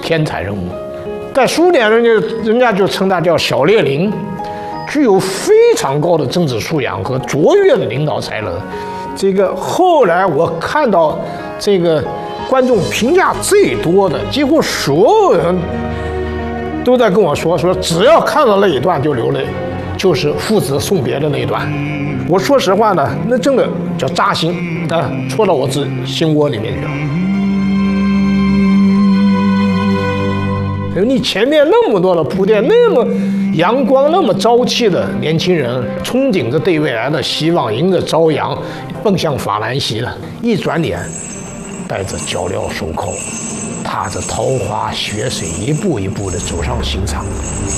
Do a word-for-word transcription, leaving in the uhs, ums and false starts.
天才人物。在苏联，人家人家就称他叫小列宁，具有非常高的政治素养和卓越的领导才能。这个后来我看到这个观众评价最多的，几乎所有人都在跟我说说，只要看到那一段就流泪，就是父子送别的那一段。我说实话呢，那真的叫扎心啊，戳到我自心窝里面去了。你前面那么多的铺垫，那么阳光、那么朝气的年轻人，憧憬着对未来的希望，迎着朝阳，奔向法兰西了。一转脸，带着脚镣手铐，踏着桃花雪水，一步一步地走上刑场。